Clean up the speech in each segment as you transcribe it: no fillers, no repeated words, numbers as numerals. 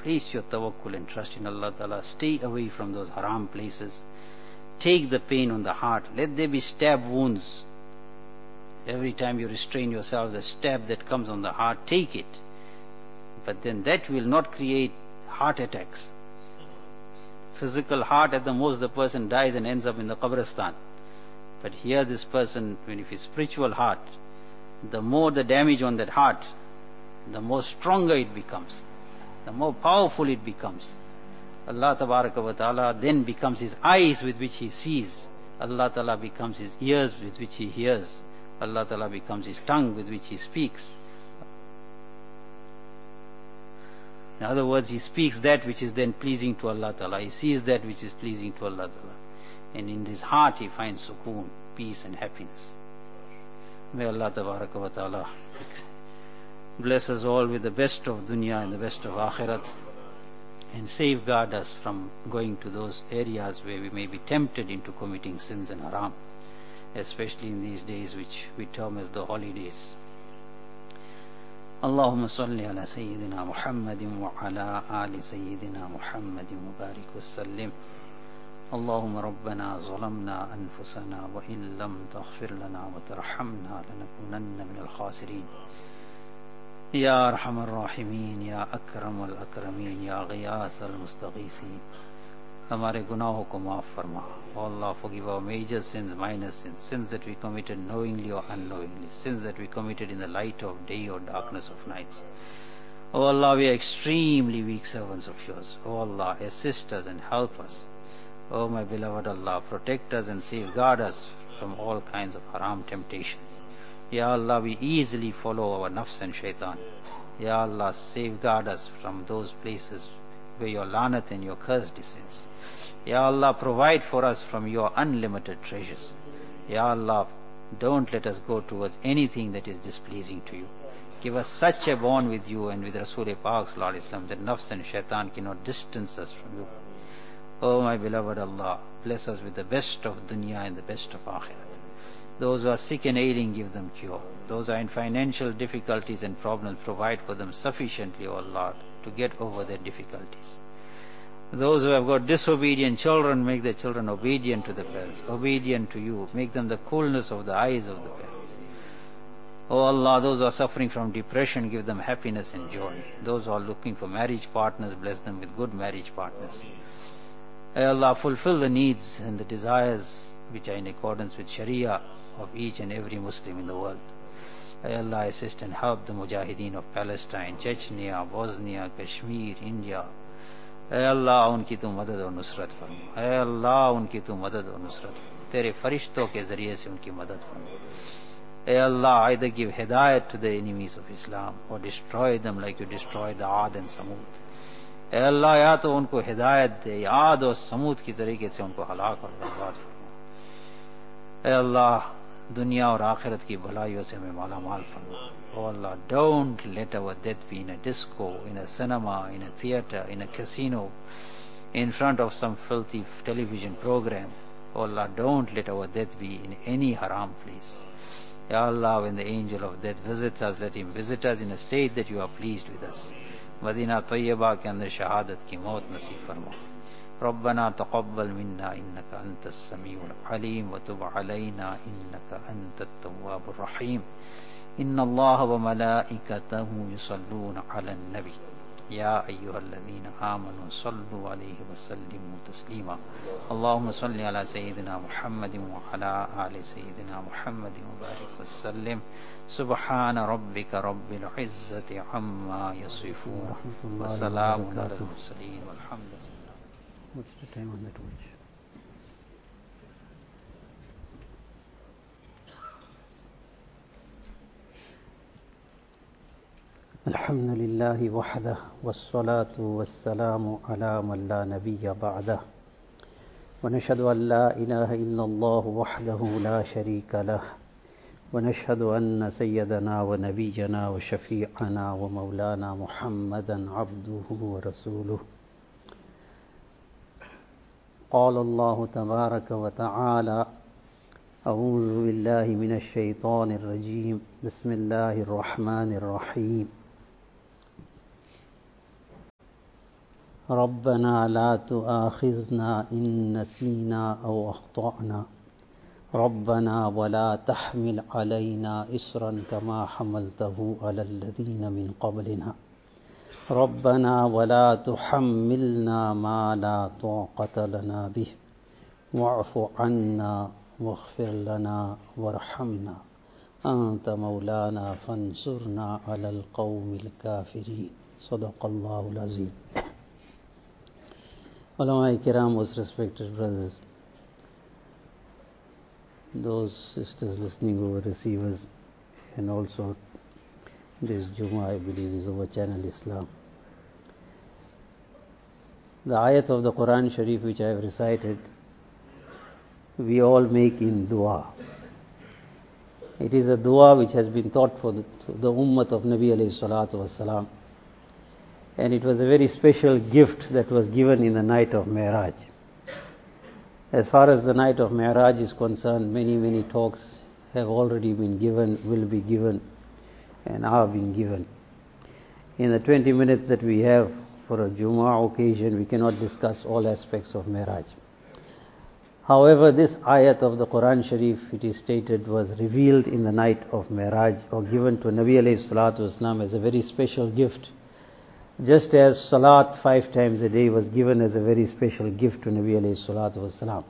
Place your tawakkul and trust in Allah Ta'ala. Stay away from those haram places. Take the pain on the heart. Let there be stab wounds. Every time you restrain yourself, the stab that comes on the heart, take it. But then that will not create heart attacks. Physical heart, at the most the person dies and ends up in the qabristan. But here this person, when if his spiritual heart, the more the damage on that heart, the more stronger it becomes, the more powerful it becomes. Allah Tabaraka wa Ta'ala then becomes his eyes with which he sees. Allah Ta'ala becomes his ears with which he hears. Allah Ta'ala becomes his tongue with which he speaks. In other words, he speaks that which is then pleasing to Allah Ta'ala. He sees that which is pleasing to Allah Ta'ala. And in his heart he finds sukoon, peace and happiness. May Allah Tabaraka wa Ta'ala bless us all with the best of dunya and the best of akhirat, and safeguard us from going to those areas where we may be tempted into committing sins and haram, especially in these days which we term as the holidays. اللهم صل على سيدنا محمد وعلى آل سيدنا محمد وبارك وسلم. اللهم ربنا ظلمنا أنفسنا وإن لم تغفر لنا وترحمنا لنكونن من الخاسرين. يا أرحم الراحمين يا أكرم الأكرمين يا غياث المستغيثين. हमारे गुनाहों को माफ फरमा. Oh Allah, forgive our major sins, minor sins, sins that we committed knowingly or unknowingly, sins that we committed in the light of day or darkness of nights. Oh Allah, we are extremely weak servants of yours. Oh Allah, assist us and help us. Oh my beloved Allah, protect us and safeguard us from all kinds of haram temptations. Ya Allah, we easily follow our nafs and shaitan. Ya Allah, safeguard us from those places where your lanat and your curse descends. Ya Allah, provide for us from your unlimited treasures. Ya Allah, don't let us go towards anything that is displeasing to you. Give us such a bond with you and with Rasul Pak Sallallahu Alaihi Wasallam that nafs and shaitan cannot distance us from you. Oh my beloved Allah, bless us with the best of dunya and the best of akhirat. Those who are sick and ailing, give them cure. Those who are in financial difficulties and problems, provide for them sufficiently, O Allah, to get over their difficulties. Those who have got disobedient children, make their children obedient to the parents, obedient to you. Make them the coolness of the eyes of the parents. O Allah, those who are suffering from depression, give them happiness and joy. Those who are looking for marriage partners, bless them with good marriage partners. O Allah, fulfill the needs and the desires which are in accordance with Sharia of each and every Muslim in the world. O Allah, assist and help the Mujahideen of Palestine, Chechnya, Bosnia, Kashmir, India. اے اللہ ان کی تو مدد و نصرت فرما. اے اللہ ان کی تو مدد و نصرت فرما. تیرے فرشتوں کے ذریعے سے ان کی مدد فرما. اے اللہ, either give hidayat to the enemies of Islam or destroy them like you destroyed the Aad and Samud. اے اللہ, یا تو ان کو ہدایت دے, عاد اور سمود کی طریقے سے ان کو ہلاک اور برباد فرما. اے اللہ, دنیا اور آخرت کی بھلائیوں سے ہمیں مالا مال فرما. Oh Allah, don't let our death be in a disco, in a cinema, in a theater, in a casino, in front of some filthy television program. Oh Allah, don't let our death be in any haram place. Ya Allah, when the angel of death visits us, let him visit us in a state that you are pleased with us. Madina Tayyibah ke andar shahadat ki maut naseeb farma. ربنا تقبل منا إنك أنت السميع العليم وتب علينا إنك أنت التواب الرحيم. إن الله وملائكته يصلون على النبي يا أيها الذين آمنوا صلوا عليه وسلموا تسليما. اللهم صل على سيدنا محمد وعلى آل سيدنا محمد وبارك وسلم. سبحان ربك رب العزة عما يصفون وسلام على المرسلين والحمد لله. What's the time on that watch? الحمد لله وحده والصلاة والسلام على من لا نبي بعده ونشهد أن لا إله إلا الله وحده لا شريك له ونشهد أن سيدنا ونبينا وشفيعنا ومولانا محمدا عبده ورسوله. قال الله تبارك وتعالى أعوذ بالله من الشيطان الرجيم بسم الله الرحمن الرحيم. ربنا لا تؤاخذنا إن نسينا أو أخطأنا ربنا ولا تحمل علينا إصرا كما حملته على الذين من قبلنا ربنا ولا تحملنا ما لا طاقة لنا به واعف عنا واغفر لنا وارحمنا أنت مولانا فانصرنا على القوم الكافرين صدق الله العظيم. Ulama Kiram, most respected brothers, those sisters listening over receivers, and also this Jummah I believe is over Channel Islam. The ayat of the Quran Sharif which I have recited, we all make in dua. It is a dua which has been taught for the ummah of Nabi alayhi salatu wasalam. And it was a very special gift that was given in the night of Mi'raj. As far as the night of Mi'raj is concerned, many talks have already been given, will be given, and are being given. In the 20 minutes that we have for a Jummah occasion, we cannot discuss all aspects of Mi'raj. However, this ayat of the Quran Sharif, it is stated, was revealed in the night of Mi'raj, or given to Nabi alayhi salatu wasalam as a very special gift. Just as Salat 5 times a day was given as a very special gift to Nabi alayhi salatu wasalam.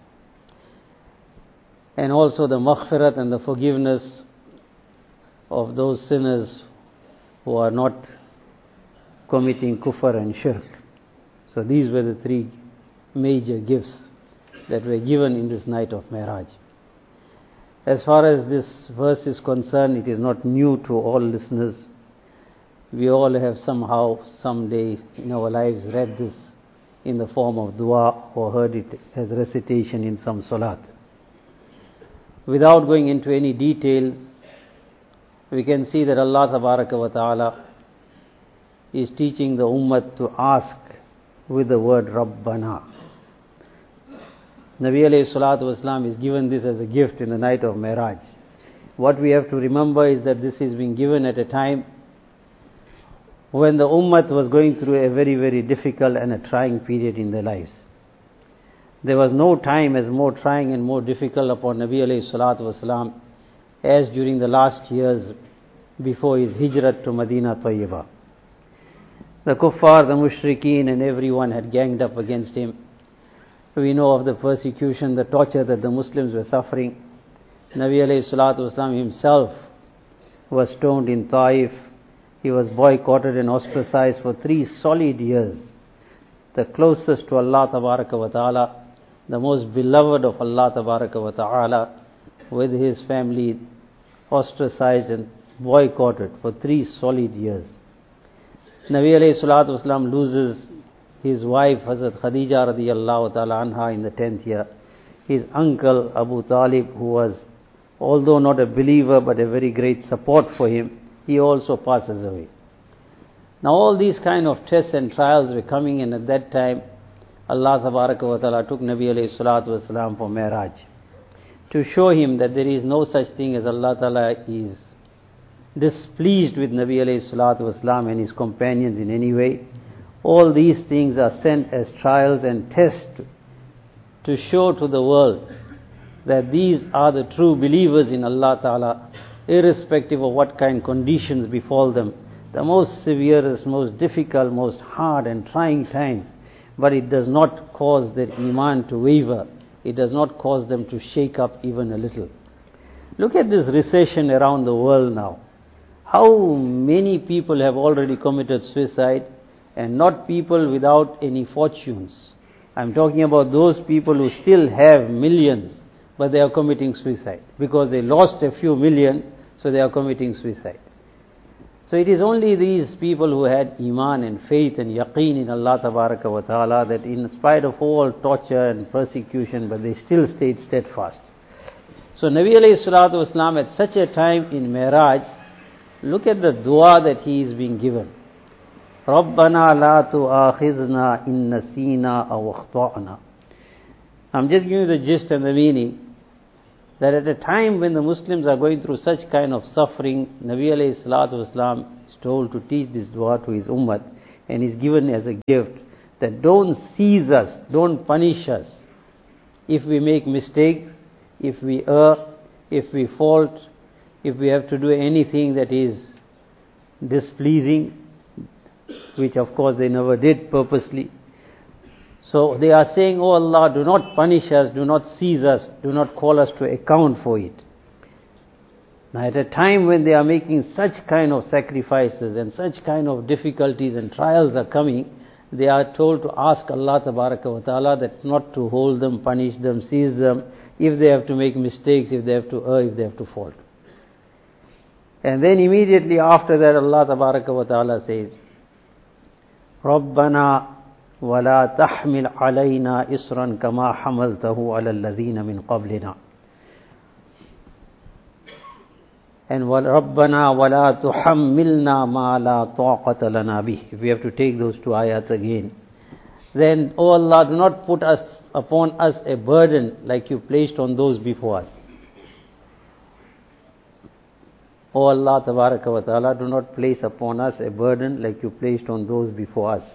And also the maghfirat and the forgiveness of those sinners who are not committing kufr and shirk. So these were the 3 major gifts that were given in this night of Mi'raj. As far as this verse is concerned, it is not new to all listeners. We all have somehow, someday in our lives read this in the form of dua or heard it as recitation in some salat. Without going into any details, we can see that Allah Tabaraka wa Ta'ala is teaching the ummah to ask with the word Rabbana. Nabi alayhi salatu wasalam is given this as a gift in the night of Mi'raj. What we have to remember is that this is being given at a time when the ummah was going through a very difficult and a trying period in their lives. There was no time as more trying and more difficult upon Nabi alayhi salatu wasalam as during the last years before his hijrat to Medina Tayyibah. The kuffar, the mushrikeen and everyone had ganged up against him. We know of the persecution, the torture that the Muslims were suffering. Nabi alayhi salatu wasalam himself was stoned in Taif. He was boycotted and ostracized for 3 solid years. The closest to Allah Tabaraka wa Ta'ala, the most beloved of Allah Tabaraka wa Ta'ala, with his family ostracized and boycotted for 3 solid years. Nabi alayhi salatu wasalam loses his wife Hazrat Khadija radiyallahu ta'ala anha in the 10th year. His uncle Abu Talib, who was although not a believer but a very great support for him, he also passes away. Now all these kind of tests and trials were coming, and at that time Allah Tabaraka wa Ta'ala took Nabi alayhi salatu wasalam for Mi'raj to show him that there is no such thing as Allah Ta'ala is displeased with Nabi alayhi salatu wasalam and his companions in any way. All these things are sent as trials and tests to show to the world that these are the true believers in Allah Ta'ala, irrespective of what kind of conditions befall them, the most severest, most difficult, most hard and trying times, but it does not cause their iman to waver. It does not cause them to shake up even a little. Look at this recession around the world now. How many people have already committed suicide, and not people without any fortunes. I'm talking about those people who still have millions, but they are committing suicide because they lost a few million, so they are committing suicide. So it is only these people who had iman and faith and yaqeen in Allah Tabaraka wa Ta'ala that in spite of all torture and persecution, but they still stayed steadfast. So Nabi alayhi salatu wasalam at such a time in Mi'raj, look at the dua that he is being given. رَبَّنَا لَا تُؤَاخِذْنَا إِن نَسِينَا أَوْ أَخْطَأْنَا. I'm just giving you the gist and the meaning, that at a time when the Muslims are going through such kind of suffering, Nabi alayhi salatu wasalam is told to teach this dua to his ummah, and is given as a gift that don't seize us, don't punish us. If we make mistakes, if we err, if we fault, if we have to do anything that is displeasing, which of course they never did purposely. So they are saying, "Oh Allah, do not punish us, do not seize us, do not call us to account for it." Now at a time when they are making such kind of sacrifices and such kind of difficulties and trials are coming, they are told to ask Allah Tabaraka wa Ta'ala that not to hold them, punish them, seize them, if they have to make mistakes, if they have to err, if they have to fault. And then immediately after that Allah Tabaraka wa Ta'ala says, رَبَّنَا وَلَا تَحْمِلْ عَلَيْنَا إِصْرًا كَمَا حَمَلْتَهُ عَلَى الَّذِينَ مِنْ قَبْلِنَا. And رَبَّنَا وَلَا تُحَمِّلْنَا مَا لَا طَاقَةَ لَنَا بِهِ. If we have to take those two ayats again, then, "O Allah, do not put upon us a burden like you placed on those before us." O Allah Tabaraka wa Ta'ala, do not place upon us a burden like you placed on those before us.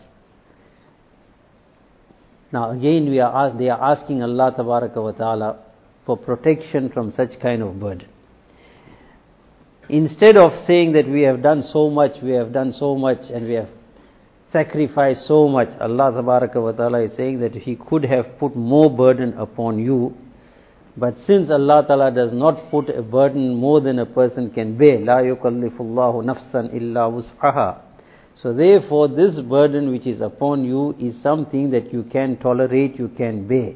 Now again they are asking Allah Tabaraka wa Ta'ala for protection from such kind of burden. Instead of saying that we have done so much, and we have sacrificed so much, Allah Tabaraka wa Ta'ala is saying that He could have put more burden upon you, but since Allah Ta'ala does not put a burden more than a person can bear, لَا يُكَلِّفُ اللَّهُ نَفْسًا إِلَّا وُسْعَهَا. So therefore this burden which is upon you is something that you can tolerate, you can bear.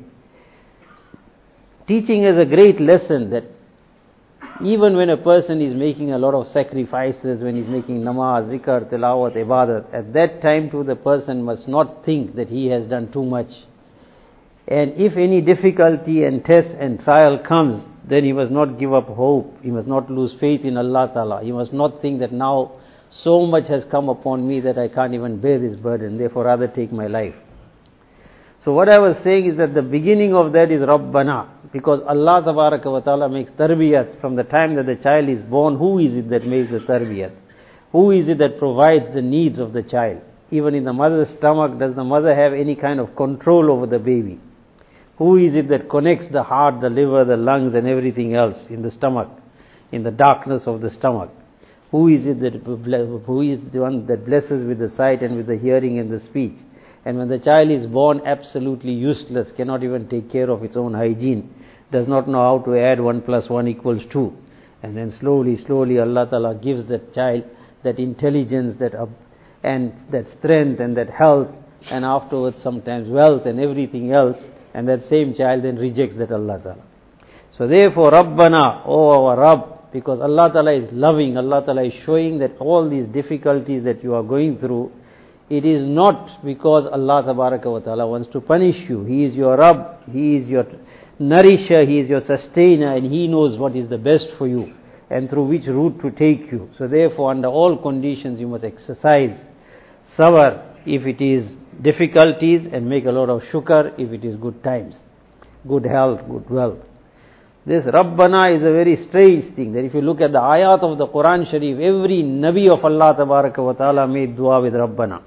Teaching us a great lesson that even when a person is making a lot of sacrifices, when he's making namaz, zikr, tilawat, ibadat, at that time too the person must not think that he has done too much. And if any difficulty and test and trial comes, then he must not give up hope. He must not lose faith in Allah Ta'ala. He must not think that now so much has come upon me that I can't even bear this burden, therefore rather take my life. So what I was saying is that the beginning of that is Rabbana, because Allah Tabaraka wa Ta'ala makes tarbiyat from the time that the child is born. Who is it that makes the tarbiyat? Who is it that provides the needs of the child? Even in the mother's stomach, does the mother have any kind of control over the baby? Who is it that connects the heart, the liver, the lungs and everything else in the stomach, in the darkness of the stomach? Who is it that, who is the one that blesses with the sight and with the hearing and the speech? And when the child is born absolutely useless, cannot even take care of its own hygiene, does not know how to add 1 + 1 = 2. And then slowly Allah Ta'ala gives that child that intelligence, and that strength and that health, and afterwards sometimes wealth and everything else, and that same child then rejects that Allah Ta'ala. So therefore Rabbana, O our Rabb, because Allah Ta'ala is loving, Allah Ta'ala is showing that all these difficulties that you are going through, it is not because Allah Tabaraka wa Ta'ala wants to punish you. He is your Rabb, He is your nourisher, He is your sustainer, and He knows what is the best for you and through which route to take you. So therefore under all conditions you must exercise sabr if it is difficulties, and make a lot of shukr if it is good times, good health, good wealth. This Rabbana is a very strange thing, that if you look at the ayat of the Quran Sharif, every Nabi of Allah Tabaraka wa Ta'ala made dua with Rabbana.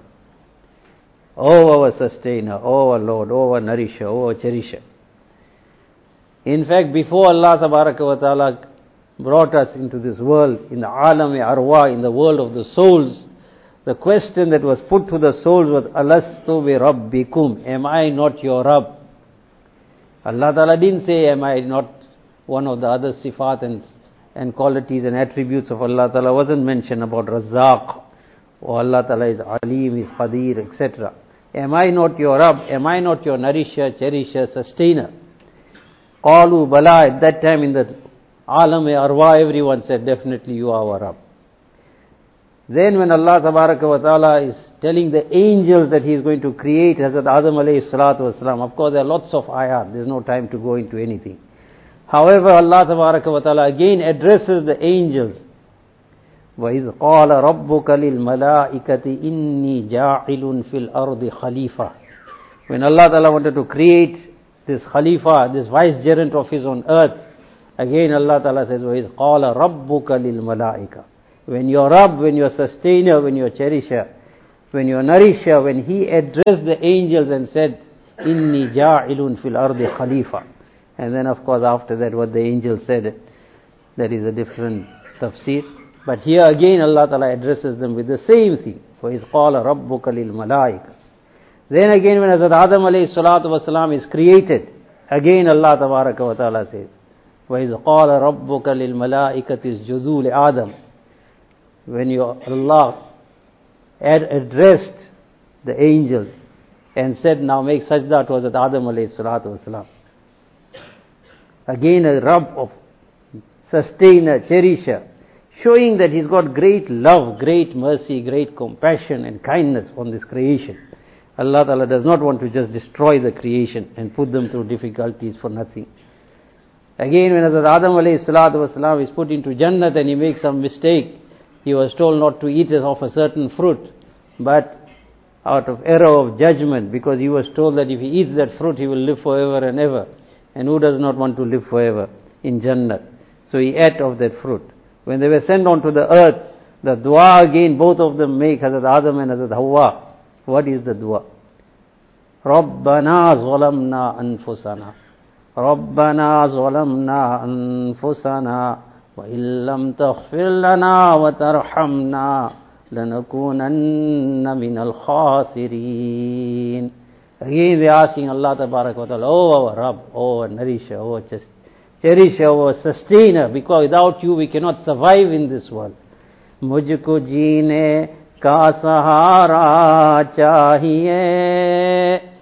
Oh our sustainer, oh our Lord, oh our nourisher, oh our cherisher. In fact, before Allah Tabaraka wa Ta'ala brought us into this world, in the alam-e-arwah, in the world of the souls, the question that was put to the souls was, Alastu bi Rabbikum, am I not your Rabb? Allah Ta'ala didn't say, am I not one of the other sifat and qualities and attributes of Allah Ta'ala wasn't mentioned about Razzaq, or Allah Ta'ala is Alim, is Qadir, etc. Am I not your Rabb? Am I not your nourisher, cherisher, sustainer? Qalu bala, at that time in the alam-e-arwah, everyone said, definitely you are our Rabb. Then when Allah Tabaraka wa Ta'ala is telling the angels that He is going to create Hazrat Adam alayhi salatu wasalam, of course there are lots of ayat, there's no time to go into anything. However, Allah Tabaraka wa Ta'ala again addresses the angels. وَإِذْ قَالَ رَبُّكَ لِلْمَلَائِكَةِ إِنِّي جَاعِلٌ فِي الْأَرْضِ خَلِيفَةً. When Allah Ta'ala wanted to create this Khalifa, this vicegerent of His on earth, again Allah Ta'ala says, وَإِذْ قَالَ رَبُّكَ لِلْمَلَائِكَةِ. When your Rabb, when your sustainer, when your cherisher when your nourisher, when he addressed the angels and said, Inni ja'ilun fil ardi khalifa. And then of course after that what the angel said, that is a different tafsir. But here again Allah Ta'ala addresses them with the same thing. فَإِذْ قَالَ رَبُّكَ لِلْمَلَائِكَةِ. Then again when Hazrat Adam alayhi salatu wasalam is created, again Allah Tabaraka wa Ta'ala says, وَإِذْ قَالَ رَبُّكَ لِلْمَلَائِكَةِ اسْجُدُوا لِآدَمَ. When Allah addressed the angels and said, now make sajda to Hazrat Adam alayhi salatu wasalam. Again a Rabb of sustainer, cherisher, showing that he's got great love, great mercy, great compassion and kindness on this creation. Allah Ta'ala does not want to just destroy the creation and put them through difficulties for nothing. Again when Hazrat Adam alayhi salatu wasalam is put into Jannat and he makes some mistake, he was told not to eat of a certain fruit, but out of error of judgment, because he was told that if he eats that fruit he will live forever and ever. And who does not want to live forever in Jannat? So he ate of that fruit. When they were sent onto the earth, the dua again, both of them make, Hazrat Adam and Hazrat Hawa. What is the dua? رَبَّنَا ظَلَمْنَا أَنفُسَنَا رَبَّنَا ظَلَمْنَا أَنفُسَنَا وَإِن لَّمْ تَغْفِرْ لَنَا وَتَرْحَمْنَا لَنَكُونَنَّ مِنَ الْخَاسِرِينَ. Again they are asking Allah Tabaraka wa Ta'ala, oh our Rabb, oh our nourisher, oh our cherisher, oh our sustainer, because without you we cannot survive in this world. Mujhko jeene ka sahara chahiye